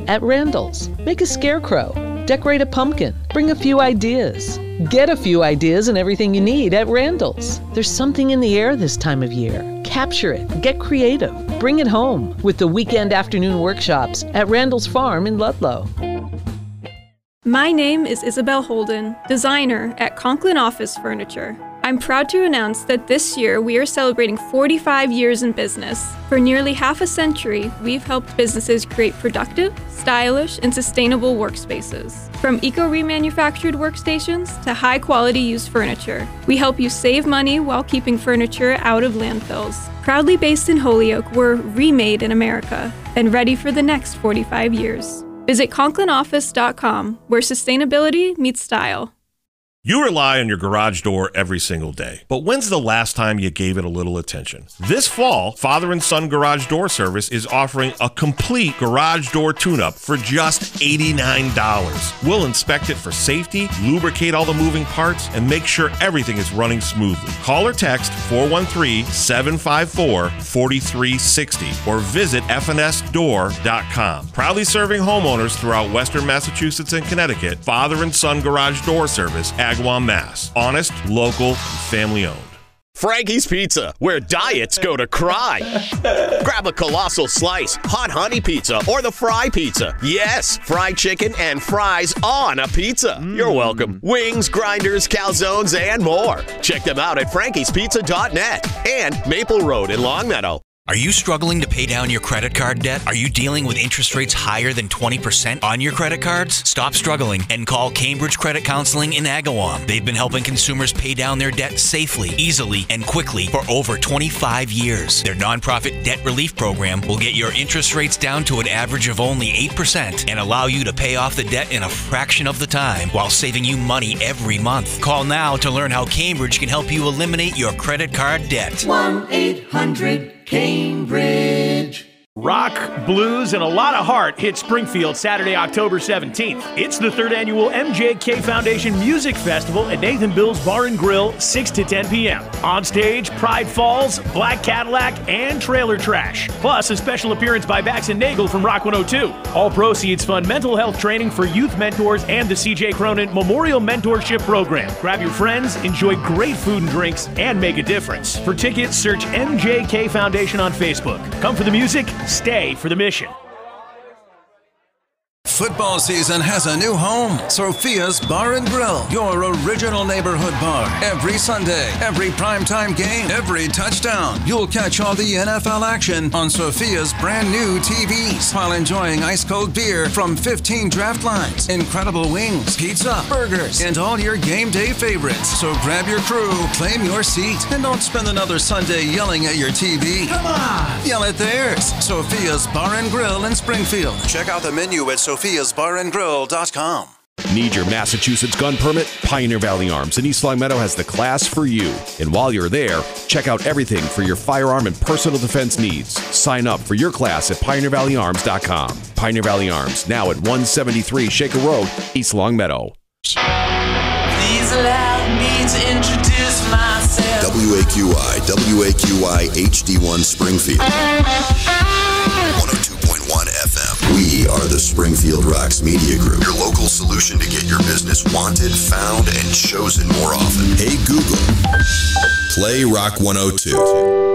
at Randall's. Make a scarecrow. Decorate a pumpkin. Bring a few ideas. Get a few ideas and everything you need at Randall's. There's something in the air this time of year. Capture it. Get creative. Bring it home with the weekend afternoon workshops at Randall's Farm in Ludlow. My name is Isabel Holden, designer at Conklin Office Furniture. I'm proud to announce that this year we are celebrating 45 years in business. For nearly half a century, we've helped businesses create productive, stylish, and sustainable workspaces. From eco-remanufactured workstations to high-quality used furniture, we help you save money while keeping furniture out of landfills. Proudly based in Holyoke, we're remade in America and ready for the next 45 years. Visit ConklinOffice.com, where sustainability meets style. You rely on your garage door every single day, but when's the last time you gave it a little attention? This fall, Father & Son Garage Door Service is offering a complete garage door tune-up for just $89. We'll inspect it for safety, lubricate all the moving parts, and make sure everything is running smoothly. Call or text 413-754-4360 or visit fnsdoor.com. Proudly serving homeowners throughout Western Massachusetts and Connecticut, Father & Son Garage Door Service, Agawam, Mass. Honest, local, and family owned. Frankie's Pizza, where diets go to cry. Grab a colossal slice, hot honey pizza, or the fry pizza. Yes, fried chicken and fries on a pizza. You're welcome. Wings, grinders, calzones, and more. Check them out at frankie'spizza.net and Maple Road in Longmeadow. Are you struggling to pay down your credit card debt? Are you dealing with interest rates higher than 20% on your credit cards? Stop struggling and call Cambridge Credit Counseling in Agawam. They've been helping consumers pay down their debt safely, easily, and quickly for over 25 years. Their nonprofit debt relief program will get your interest rates down to an average of only 8% and allow you to pay off the debt in a fraction of the time while saving you money every month. Call now to learn how Cambridge can help you eliminate your credit card debt. 1-800-CAMBRIDGE. Rock, blues, and a lot of heart hit Springfield Saturday, October 17th. It's the 3rd annual MJK Foundation Music Festival at Nathan Bill's Bar and Grill, 6 to 10 p.m. On stage, Pride Falls, Black Cadillac, and Trailer Trash. Plus, a special appearance by Bax and Nagel from Rock 102. All proceeds fund mental health training for youth mentors and the C.J. Cronin Memorial Mentorship Program. Grab your friends, enjoy great food and drinks, and make a difference. For tickets, search MJK Foundation on Facebook. Come for the music, stay for the mission. Football season has a new home. Sophia's Bar and Grill, your original neighborhood bar. Every Sunday, every primetime game, every touchdown. You'll catch all the NFL action on Sophia's brand new TVs while enjoying ice-cold beer from 15 draft lines, incredible wings, pizza, burgers, and all your game day favorites. So grab your crew, claim your seat, and don't spend another Sunday yelling at your TV. Come on! Yell at theirs. Sophia's Bar and Grill in Springfield. Check out the menu at sophiasbarandgrill.com. Need your Massachusetts gun permit? Pioneer Valley Arms in East Longmeadow has the class for you. And while you're there, check out everything for your firearm and personal defense needs. Sign up for your class at pioneervalleyarms.com. Pioneer Valley Arms, now at 173 Shaker Road, East Longmeadow. Please allow me to introduce myself. WAQI HD1 Springfield. 102.1 FM. We are the Springfield Rocks Media Group, your local solution to get your business wanted, found, and chosen more often. Hey Google, play Rock 102.